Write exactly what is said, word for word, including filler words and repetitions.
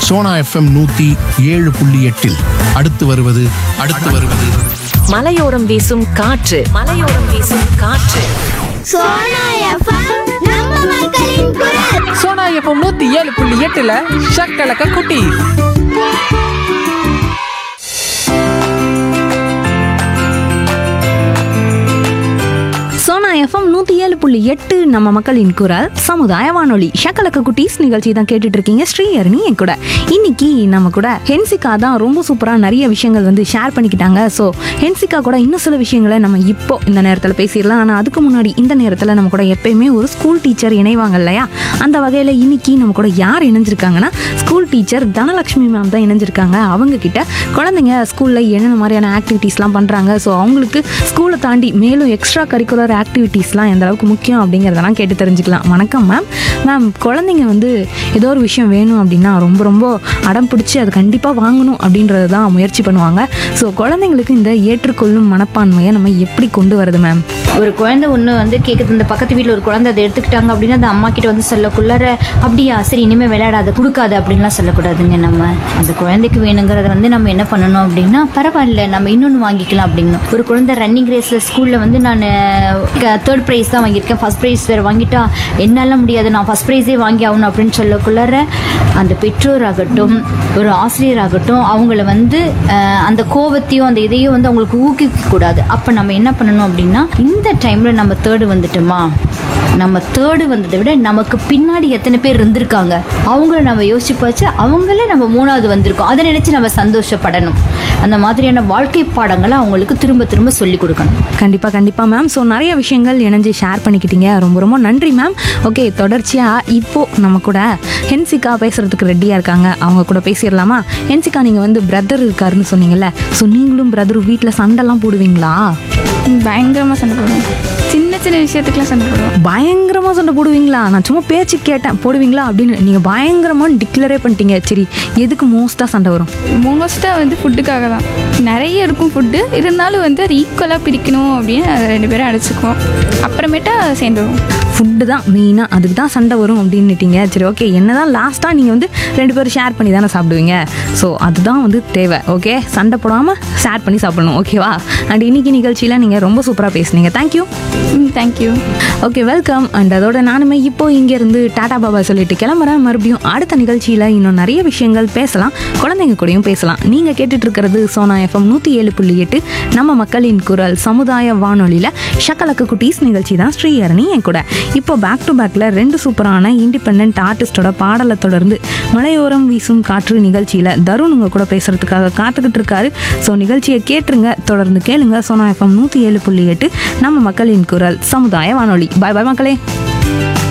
Sona FM நூத்தி ஏழு புள்ளி எட்டில் அடுத்து வருவது அடுத்து வருவது மலையோரம் வீசும் காற்று மலையோரம் வீசும் காற்று சோனா எஃப்எம் நம்ம மக்களின் குரல். சோனா எஃப்எம் நூத்தி ஏழு புள்ளி எட்டுல ஷக்கலக்க குட்டி. சோனா எஃப்எம் நூற்றி ஏழு புள்ளி எட்டு நம்ம மக்களின் குரல் சமுதாய வானொலி ஷக்கலக்க குட்டீஸ் நிகழ்ச்சி தான் கேட்டுட்டு இருக்கீங்க. ஸ்ரீஹரணி என் கூட இன்னைக்கு நம்ம கூட ஹென்சிகா தான் ரொம்ப சூப்பராக நிறைய விஷயங்கள் வந்து ஷேர் பண்ணிக்கிட்டாங்க. ஸோ ஹென்சிகா கூட இன்னும் சில விஷயங்களை நம்ம இப்போ இந்த நேரத்தில் பேசிடலாம். ஆனால் அதுக்கு முன்னாடி இந்த நேரத்தில் நம்ம கூட எப்பயுமே ஒரு ஸ்கூல் டீச்சர் இணைவாங்க இல்லையா? அந்த வகையில் இன்னைக்கு நம்ம கூட யார் இணைஞ்சிருக்காங்கன்னா ஸ்கூல் டீச்சர் தனலட்சுமி மேம் தான் இணைஞ்சிருக்காங்க. அவங்க கிட்ட குழந்தைங்க ஸ்கூலில் என்னென்ன மாதிரியான ஆக்டிவிட்டீஸ்லாம் பண்ணுறாங்க, ஸோ அவங்களுக்கு ஸ்கூலை தாண்டி மேலும் எக்ஸ்ட்ரா கரிக்குலர் ஆக்டிவிட்டீஸ்லாம் எந்த அளவுக்கு முக்கியம் அப்படிங்கிறதெல்லாம் கேட்டு தெரிஞ்சுக்கலாம். வணக்கம் மேம். மேம், குழந்தைங்க வந்து ஏதோ ஒரு விஷயம் வேணும் அப்படின்னா ரொம்ப ரொம்ப அடம் பிடிச்சி அது கண்டிப்பாக வாங்கணும் அப்படின்றது தான் முயற்சி பண்ணுவாங்க. ஸோ குழந்தைங்களுக்கு இந்த ஏற்றுக்கொள்ளும் மனப்பான்மையை நம்ம எப்படி கொண்டு வரது மேம்? ஒரு குழந்தை ஒன்று வந்து கேட்குது, இந்த பக்கத்து வீட்டில் ஒரு குழந்தை அதை எடுத்துக்கிட்டாங்க அப்படின்னா அந்த அம்மா கிட்ட வந்து சொல்லக்குள்ளார அப்படியா சரி இனிமேல் விளையாடாத கொடுக்காது அப்படின்லாம் சொல்லக்கூடாதுங்க. நம்ம அந்த குழந்தைக்கு வேணுங்கிறத வந்து நம்ம என்ன பண்ணணும் அப்படின்னா பரவாயில்ல நம்ம இன்னொன்று வாங்கிக்கலாம் அப்படிங்கணும். ஒரு குழந்தை ரன்னிங் ரேஸில் ஸ்கூலில் வந்து நான் தேர்ட் ப்ரைஸ் தான் வாங்கியிருக்கேன், ஃபஸ்ட் ப்ரைஸ் வேறு வாங்கிட்டா என்னால் முடியாது, நான் ஃபஸ்ட் ப்ரைஸே வாங்கி ஆகணும் அப்படின்னு சொல்லக்குள்ளார அந்த பெற்றோராகட்டும் ஒரு ஆசிரியராகட்டும் அவங்கள வந்து அந்த கோபத்தையும் அந்த இதையும் வந்து அவங்களுக்கு ஊக்குவிக்க கூடாது. அப்போ நம்ம என்ன பண்ணணும் அப்படின்னா இந்த டைமில் நம்ம தேர்டு வந்துட்டோமா, நம்ம தேர்டு வந்ததை விட நமக்கு பின்னாடி எத்தனை பேர் இருந்திருக்காங்க அவங்கள நம்ம யோசிச்சு பார்த்து அவங்கள நம்ம மூணாவது வந்திருக்கோம் அதை நினச்சி நம்ம சந்தோஷப்படணும். அந்த மாதிரியான வாழ்க்கை பாடங்களை அவங்களுக்கு திரும்ப திரும்ப சொல்லி கொடுக்கணும். கண்டிப்பாக கண்டிப்பாக மேம். ஸோ நிறைய விஷயங்கள் இணைஞ்சு ஷேர் பண்ணிக்கிட்டீங்க, ரொம்ப ரொம்ப நன்றி மேம். ஓகே, தொடர்ச்சியாக இப்போது நம்ம கூட ஹென்சிகா பேசுகிறதுக்கு ரெடியாக இருக்காங்க. அவங்க கூட பேசிடலாமா? ஹென்சிகா, நீங்கள் வந்து பிரதர் இருக்காருன்னு சொன்னீங்கல்ல, ஸோ நீங்களும் பிரதரும் வீட்டில் சண்டைலாம் போடுவீங்களா? பயங்கரமாக சண்டை போடுவோம். சின்ன சின்ன விஷயத்துக்குலாம் சண்டை போடுவோம். பயங்கரமாக சண்டை போடுவீங்களா? நான் சும்மா பேச்சு கேட்டேன் போடுவீங்களா அப்படின்னு. நீங்கள் பயங்கரமாக டிக்ளரே பண்ணிட்டீங்க. சரி, எதுக்கு மோஸ்ட்டாக சண்டை வரும்? மோஸ்ட்டாக வந்து ஃபுட்டுக்காக தான். நிறைய இருக்கும் ஃபுட்டு, இருந்தாலும் வந்து அது ஈக்குவலாக பிரிக்கணும் அப்படின்னு அதை ரெண்டு பேரும் அடிச்சுக்குவோம். அப்புறமேட்டா சேர்ந்துருவோம். ஃபுட்டு தான் மெயினாக, அதுக்கு தான் சண்டை வரும் அப்படின்னுட்டீங்க. சரி, ஓகே. என்ன தான் லாஸ்ட்டாக நீங்கள் வந்து ரெண்டு பேரும் ஷேர் பண்ணி தானே சாப்பிடுவீங்க. ஸோ அதுதான் வந்து தேவை. ஓகே, சண்டை போடாமல் ஷேர் பண்ணி சாப்பிடணும். ஓகேவா? அண்ட் இன்னைக்கு நிகழ்ச்சியில் நீங்கள் ரொம்ப சூப்பராக பேசுனீங்க. தேங்க்யூ. ம் தேங்க்யூ. Okay, welcome. அண்ட் அதோட நானுமே இப்போ இங்கேருந்து டாடா பாபா சொல்லிட்டு கிளம்புறேன். மறுபடியும் அடுத்த நிகழ்ச்சியில் இன்னும் நிறைய விஷயங்கள் பேசலாம், குழந்தைங்க கூடயும் பேசலாம். நீங்கள் கேட்டுட்டு இருக்கிறது சோனா எஃப்எம் நூற்றி ஏழு புள்ளி எட்டு நம்ம மக்களின் குரல் சமுதாய வானொலியில் ஷக்கலக்க குட்டீஸ் நிகழ்ச்சி தான். ஸ்ரீஹரணி என் கூட. இப்போ பேக் டு பேக்கில் ரெண்டு சூப்பரான இண்டிபெண்ட் ஆர்டிஸ்டோட பாடலை தொடர்ந்து மலையோரம் வீசும் காற்று நிகழ்ச்சியில் தருண் உங்க கூட பேசுறதுக்காக காத்துக்கிட்டு இருக்காரு. ஸோ நிகழ்ச்சியை கேட்டுருங்க, தொடர்ந்து கேளுங்க. சோனா எஃப்எம் நூற்றி ஏழு புள்ளி எட்டு நம்ம மக்களின் குரல் சமுதாய வானொலி. பாய் பாய் மக்களே.